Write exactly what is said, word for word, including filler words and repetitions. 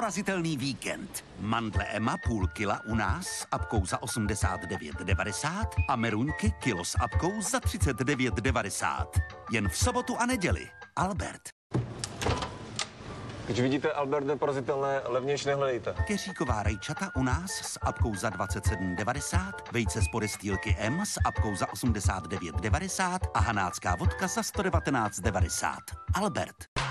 neporazitelný víkend. Mandle Emma půl kila u nás s apkou za osmdesát devět devadesát a meruňky kilo s apkou za třicet devět devadesát. Jen v sobotu a neděli. Albert. Když vidíte Albert neporazitelné, levnější nehledejte. Keříková rajčata u nás s apkou za dvacet sedm devadesát, vejce z podestýlky M s apkou za osmdesát devět devadesát a hanácká vodka za sto devatenáct devadesát. Albert.